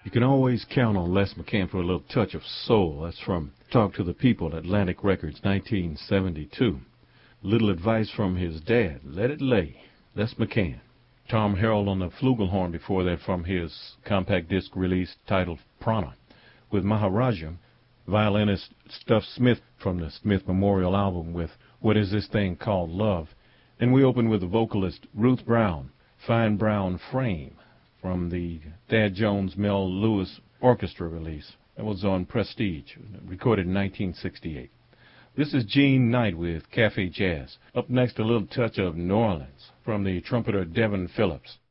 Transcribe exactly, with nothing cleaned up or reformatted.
You can always count on Les McCann for a little touch of soul. That's from Talk to the People, Atlantic Records, nineteen seventy-two. Little advice from his dad, Let It Lay, Les McCann. Tom Harrell on the flugelhorn before that from his compact disc release titled Prana. With Maharaja, violinist Stuff Smith from the Smith Memorial album with What Is This Thing Called Love. And we open with the vocalist Ruth Brown, Fine Brown Frame, from the Thad Jones Mel Lewis Orchestra release. That was on Prestige, recorded in nineteen sixty-eight. This is Gene Knight with Cafe Jazz. Up next, a little touch of New Orleans from the trumpeter Devin Phillips.